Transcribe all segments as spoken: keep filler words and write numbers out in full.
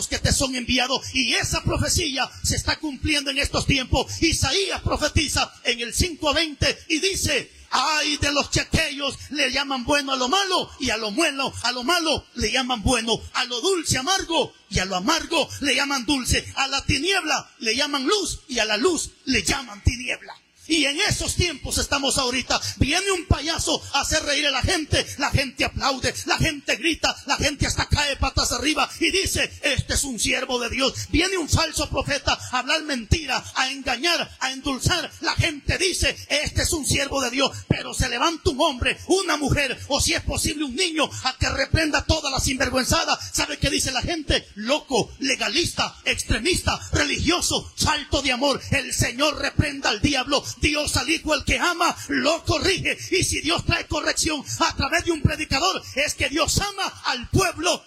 que te son enviados. Y esa profecía se está cumpliendo en estos tiempos. Isaías profetiza en el cinco veinte y dice: ay de los que aquellos le llaman bueno a lo malo, y a lo bueno, a lo malo le llaman bueno, a lo dulce amargo, y a lo amargo le llaman dulce, a la tiniebla le llaman luz, y a la luz le llaman tiniebla. Y en esos tiempos estamos ahorita. Viene un payaso a hacer reír a la gente, la gente aplaude, la gente grita, la gente hasta cae patas arriba y dice: este es un siervo de Dios. Viene un falso profeta a hablar mentira, a engañar, a endulzar, la gente dice: este es un siervo de Dios. Pero se levanta un hombre, una mujer, o si es posible un niño, a que reprenda toda la sinvergüenzada. ¿Sabe qué dice la gente? Loco, legalista, extremista, religioso, falto de amor. El Señor reprenda al diablo. Dios al hijo, el que ama, lo corrige. Y si Dios trae corrección a través de un predicador, es que Dios ama al pueblo.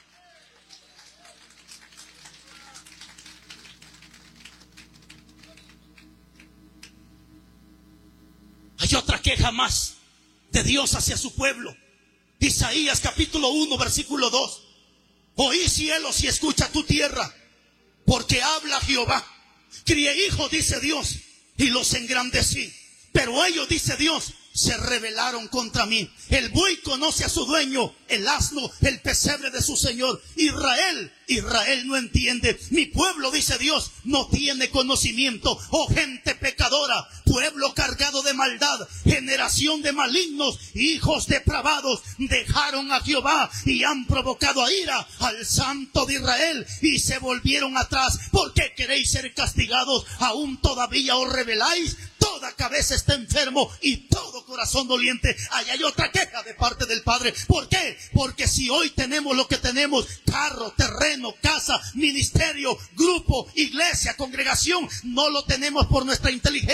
Hay otra queja más de Dios hacia su pueblo. Isaías capítulo uno versículo dos: oí cielos y escucha tu tierra, porque habla Jehová. Crié hijos, dice Dios, y los engrandecí, pero ellos, dice Dios, se rebelaron contra mí. El buey conoce a su dueño, el asno el pesebre de su señor. Israel, Israel no entiende. Mi pueblo, dice Dios, no tiene conocimiento. Oh gente pecadora, pueblo cargado de maldad, generación de malignos, hijos depravados, dejaron a Jehová y han provocado a ira al Santo de Israel y se volvieron atrás. ¿Por qué queréis ser castigados? ¿Aún todavía os rebeláis? Toda cabeza está enfermo y todo corazón doliente. Ahí hay otra queja de parte del Padre. ¿Por qué? Porque si hoy tenemos lo que tenemos, carro, terreno, casa, ministerio, grupo, iglesia, congregación, no lo tenemos por nuestra inteligencia.